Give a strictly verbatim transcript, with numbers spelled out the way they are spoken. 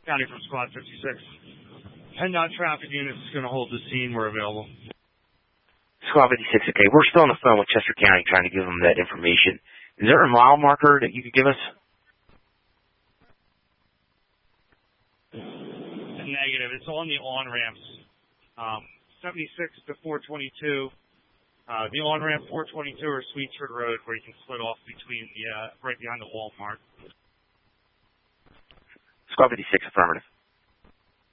County from Squad fifty-six. PennDOT traffic units is going to hold the scene. We're available. Squad fifty-six, okay. We're still on the phone with Chester County trying to give them that information. Is there a mile marker that you could give us? Negative. It's on the on-ramps. Um, seventy-six to four twenty-two. Uh, the on-ramp four twenty-two or Sweetsford Road where you can split off between the, uh, right behind the Walmart. Squad fifty-six, affirmative.